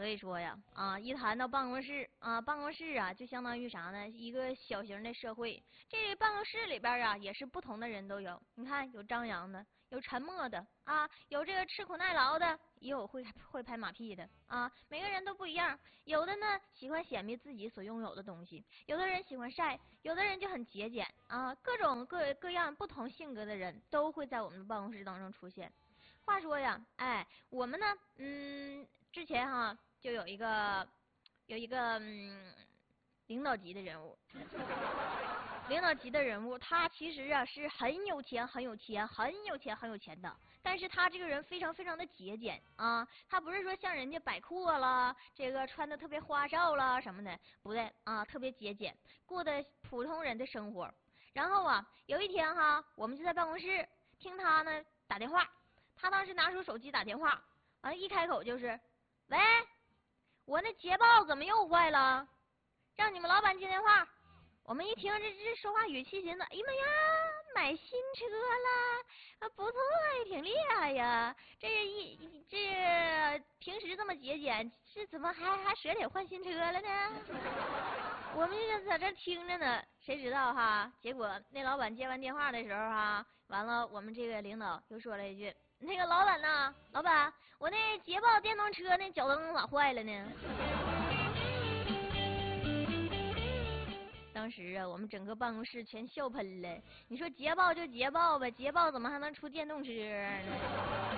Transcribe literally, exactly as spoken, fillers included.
以说呀，啊，一谈到办公室啊，办公室啊，就相当于啥呢？一个小型的社会。这办公室里边啊，也是不同的人都有。你看，有张扬的，有沉默的啊，有这个吃苦耐劳的，也有会会拍马屁的啊。每个人都不一样，有的呢喜欢显摆自己所拥有的东西，有的人喜欢晒，有的人就很节俭啊。各种各各样不同性格的人都会在我们的办公室当中出现。话说呀，哎，我们呢，嗯，之前哈就有一个有一个嗯领导级的人物，领导级的人物，他其实啊是很有钱、很有钱、很有钱、很有钱的，但是他这个人非常非常的节俭啊，他不是说像人家摆阔了，这个穿的特别花哨了什么的，不对啊，特别节俭，过的普通人的生活。然后啊，有一天哈，我们就在办公室听他呢打电话。他当时拿出手机打电话，完了，一开口就是：“喂，我那捷豹怎么又坏了？让你们老板接电话。”我们一听这这说话语气，寻思：“哎呀妈呀，买新车了，啊，不错，也挺厉害呀。这一这平时这么节俭，这怎么还还舍得换新车了呢？”我们就在这听着呢，谁知道哈？结果那老板接完电话的时候哈，完了，我们这个领导又说了一句。那个老板呐，老板，我那捷豹电动车那脚蹬咋坏了呢？当时啊，我们整个办公室全笑喷了。你说捷豹就捷豹呗，捷豹怎么还能出电动车呢？